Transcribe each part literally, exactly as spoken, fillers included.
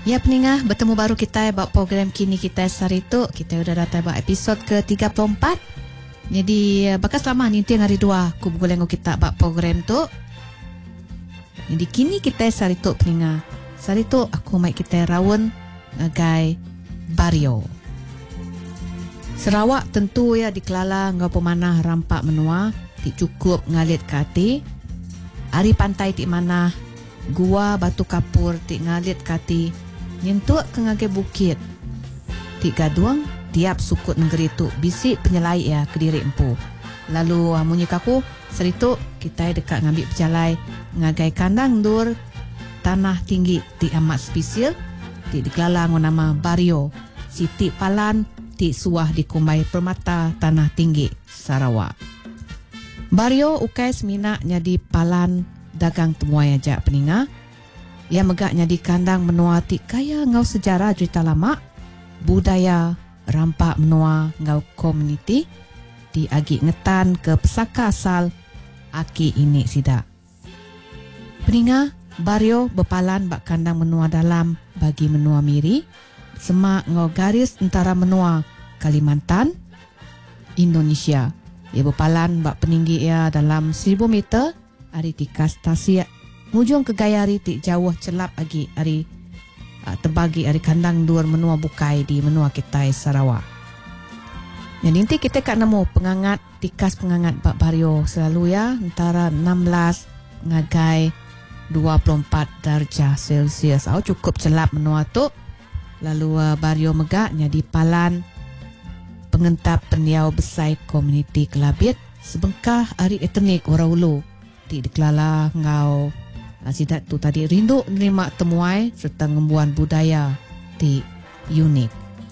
Ya peningah, bertemu baru kita buat program Kini Kita Sari tu. Kita udah datang buat episod ke tiga puluh empat. Jadi bakas lama ni yang hari dua aku bergoleng kita buat program tu. Jadi Kini Kita Sari tu peningah. Sari tu aku mai kita rawon ngagai Bario. Sarawak tentu ya dikelala ngau pemanah rampak menua, ti cukup ngalit ke hati. Ari pantai ti mana gua batu kapur ti ngalit ke hati. Nyentuk ke ngagai bukit. Ti gaduang tiap sukut negeri tu bisik penyelai ya ke diri empu. Lalu amunyi kaku seritu kita dekat ngambil berjalai ngagai kandang dur tanah tinggi ti amat spesial ti dikelala nama Bario. Siti Palan ti suah di Kumbai Permata Tanah Tinggi Sarawak. Bario ukai semina nyadi palan dagang temuai aja peninga. Ia megaknya di kandang menua ti kaya ngau sejarah cerita lama, budaya rampak menua ngau komuniti di agi ngetan ke pesaka asal aki ini sida. Peninga Bario bepalan bak kandang menua dalam bagi menua miri, semak ngau garis antara menua Kalimantan, Indonesia. Ia bepalan bak peninggi ia dalam seribu meter, ari tikas tasia mujung ke gaya ari ti jauh celap agi ari uh, terbagi ari kandang dua menua bukai di menua kita Sarawak. Jadi nanti kita kat nemu pengangat tikas pengangat bak Bario selalu ya antara enam belas ngagai dua puluh empat darjah Celsius. Au cukup celap menua tu. Lalu uh, Bario megaknya di palan pengentap pendiau besai komuniti Kelabit sebengkah ari etnik Warawulu ti dikelala ngau uh, sidat tu tadi rindu menerima temuai serta ngembuan budaya ti unik.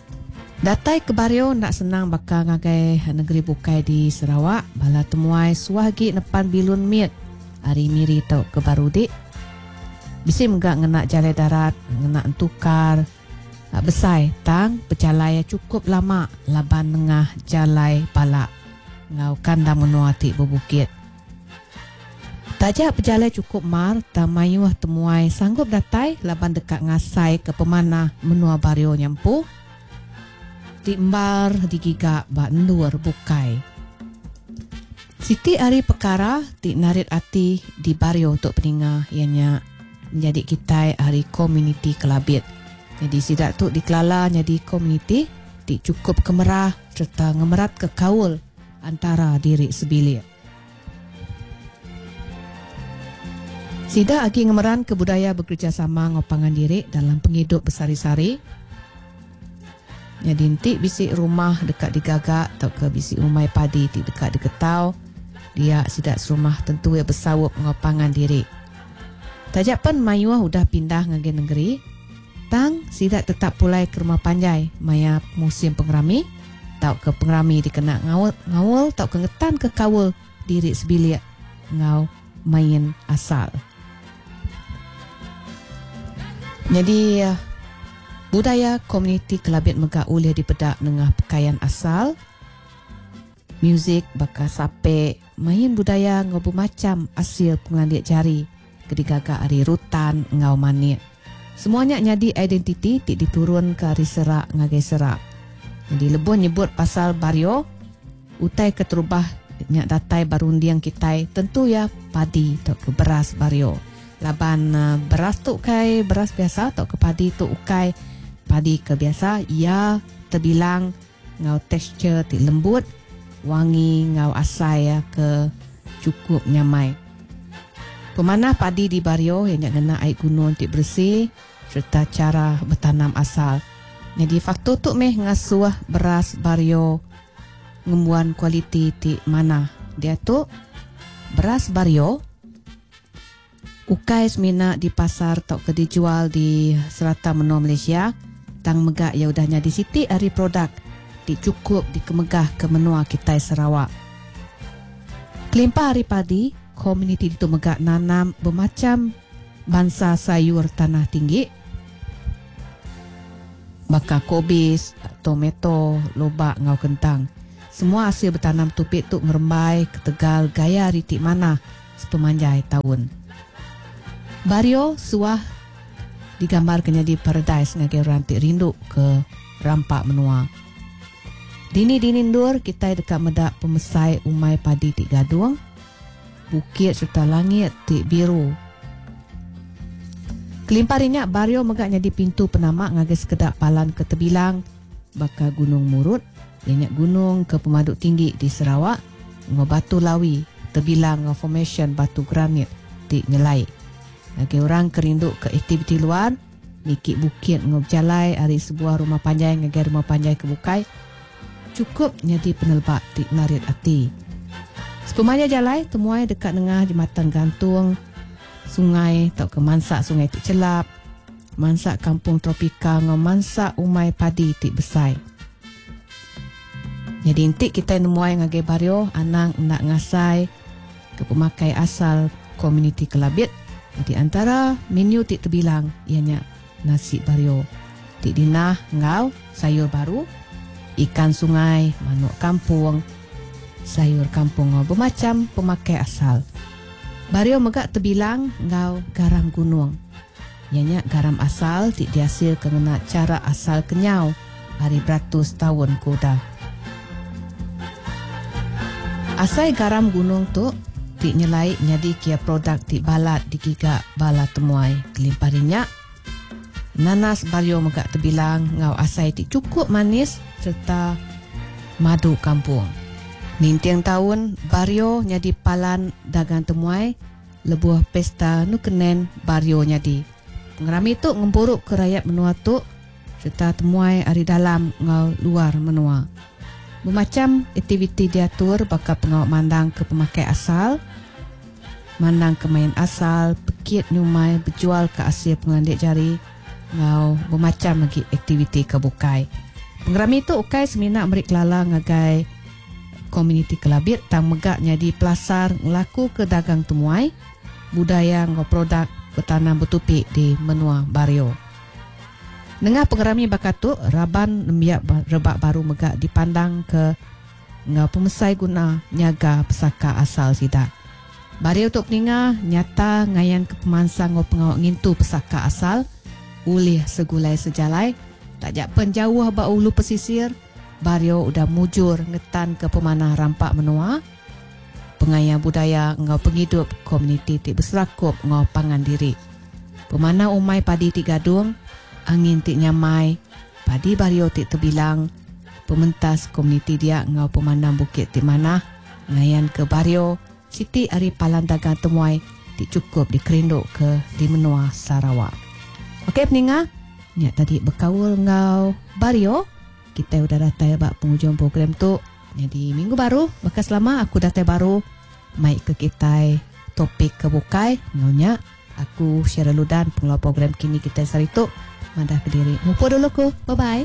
Datai ke Bario nak senang bakal ngagai negeri bukai di Sarawak bala temuai suahgi nepan bilun miet ari miri tau ke Barudik. Bisi megak ngenak jalai darat, ngenak entukar besai tang berjalai cukup lama laban tengah jalai palak ngau kandang menua ti berbukit. Tajak berjalai cukup mar dan mayuah temuai sanggup datai laban dekat ngasai ke pemanah menua Bario nyampu ti embar digigak bak ndur bukai. Siti ari perkara ti narit ati di Bario untuk peninga ianya menjadi kita hari komuniti Kelabit. Jadi sidak tu dikelala jadi komuniti di cukup kemerah serta ngemerat ke kaul antara diri sebilik. Sidak agi ngemeran ke budaya bekerjasama ngopangan diri dalam penghidup bersari-sari. Jadi nanti bisik rumah dekat digagak atau ke bisik umai padi di dekat diketau. Dia sidak serumah tentu ya bersawup ngopangan diri. Tajak pun mayuah udah pindah ngagi negeri. Tang sidak tetap pulai ke rumah panjai maya musim pengerami tau ke pengerami dikena ngawul ngawul tau ke ngetan ke kawul diri sebilik ngau main asal. Jadi budaya komuniti Kelabit megak ulih dipedak dengan pakaian asal, muzik bakal sape, main budaya ngau bermacam asil pengelandik jari kedigagak ari rutan ngau manik. Semuanya nyadi identiti ti diturun ke hari serak ngagai serak. Jadi lebih nyebut pasal Bario, utai keterubah nyak datai barundiang kita tentu ya padi atau ke beras Bario. Laban uh, beras tu kai beras biasa atau ke padi tu ukai padi ke biasa ia terbilang ngau tekstur ti lembut, wangi ngau asai ya ke cukup nyamai. Pemanah padi di Bario yang nak kena air gunung untuk bersih serta cara bertanam asal. Jadi faktor tu meh ngasuh beras Bario ngembuan kualiti ti mana. Dia tu beras Bario ukai semina di pasar tok ke dijual di serata menua Malaysia. Tang megak ya udahnya di siti ari produk dicukup dikemegah ke menua kita Sarawak. Kelimpah hari padi komuniti itu megak nanam bermacam bangsa sayur tanah tinggi. Bakar kobis, tomato, lobak, ngau kentang. Semua hasil bertanam tupik tu ngerembai ke Tegal gaya ritik mana sepemanjai tahun. Bario suah digambar kenya di paradise ngagai orang ti rindu ke rampak menua. Dini-dini ndur kita dekat medak pemesai umai padi ti Gadung, bukit serta langit ti biru. Kelimparinya Bario megaknya di pintu penamak ngagai sekedak palan ke Tebilang, baka Gunung Murut, banyak gunung ke pemaduk tinggi di Sarawak, ngo batu lawi, Tebilang ngo formation batu granit di Nyelai. Lagi orang kerindu ke aktiviti luar, nikik bukit ngo berjalai hari sebuah rumah panjai ngagai rumah panjai ke Bukai, cukup nyadi penelbak di narit hati. Sepemanya jalai, temuai dekat tengah jembatan gantung, sungai tak ke mansak sungai ti Celap, mansak kampung tropika ngo mansak umai padi ti Besai. Jadi intik kita nemuai ngagai Bario anang nak ngasai ke pemakai asal komuniti Kelabit. Di antara menu ti Tebilang ianya nasi Bario, ti dinah ngau sayur baru, ikan sungai, manuk kampung, sayur kampung ngo bermacam pemakai asal. Bario megak Tebilang ngau garam gunung. Ianya garam asal ti dihasil kena cara asal kenyau hari beratus tahun kuda. Asai garam gunung tu ti Nyelai nyadi kia produk ti balat di giga bala temuai. Kelimparinya nanas Bario megak Tebilang ngau asai ti cukup manis serta madu kampung. Nintiang tahun Bario nyadi palan dagang temuai lebuah pesta nukenen Bario nyadi. Pengerami tu ngempuruk ke rakyat menua tu serta temuai ari dalam ngau luar menua. Bermacam aktiviti diatur baka pengawak mandang ke pemakai asal, mandang ke main asal, pekit nyumai berjual ke Asia pengandik jari, ngau bermacam lagi aktiviti ke Bukai. Pengerami itu ukai seminak merik lala ngagai komuniti Kelabit tang megaknya di pelasar ngelaku ke dagang temuai, budaya ngau produk bertanam bertupik di menua Bario. Nengah pengerami bakatu, raban nembiak rebak baru megak dipandang ke ngau pemesai guna nyaga pesaka asal sida. Bario tok peninga nyata ngayan ke pemansang ngau pengawak ngintu pesaka asal, ulih segulai sejalai, tak jak penjauh ba ulu pesisir, Bario udah mujur ngetan ke pemanah rampak menua, pengaya budaya ngau penghidup komuniti ti berserakup ngau pangan diri. Pemanah umai padi ti Gadung, angin ti Nyamai, padi Bario ti Tebilang, pementas komuniti dia ngau pemandang bukit ti Manah, ngayan ke Bario, siti ari palan dagang temuai ti cukup dikerinduk ke di menua Sarawak. Okey peninga, nya tadi berkaul ngau Bario, kita udah datang bak penghujung program tu. Jadi minggu baru, bekas lama aku datang baru, mai ke kita topik ke Bukai, ngaunya aku Syara Ludan pengelola program kini kita sarituk. Mandah ke diri. Mumpul dulu ku. Bye-bye.